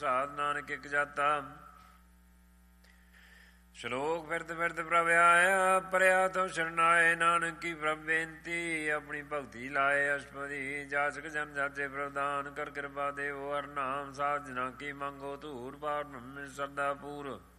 ਪ੍ਰਸਾਦ ਨਾਨਕ ਇਕ ਜਾਤਾ। ਸ਼ਲੋਕ ਫਿਰਤ ਫਿਰਤ ਪ੍ਰਭ ਆਇਆ, ਪਰਿਆ ਤੋਂ ਸ਼ਰਨਾਏ। ਨਾਨਕ ਕੀ ਪ੍ਰਭ ਬੇਨਤੀ, ਆਪਣੀ ਭਗਤੀ ਲਾਏ ਅਸ਼ਪਦੀ। ਜਾਚਕ ਜਨ ਜਾਚੇ ਪ੍ਰਦਾਨ, ਕਰ ਕਿਰਪਾ ਦੇਵੋ ਹਰ ਨਾਮ। ਸਾਧ ਜਨਾ ਕੀ ਮੰਗੋ ਧੂਰ, ਪਾਰ ਬ੍ਰਹਮ ਸਰਦਾ ਪੂਰ।